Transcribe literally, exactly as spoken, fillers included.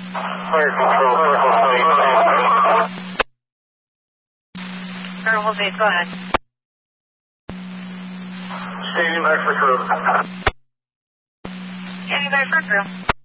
Fire control, Circle State. Circle State, go ahead. Standing by for crew. Standing by for crew.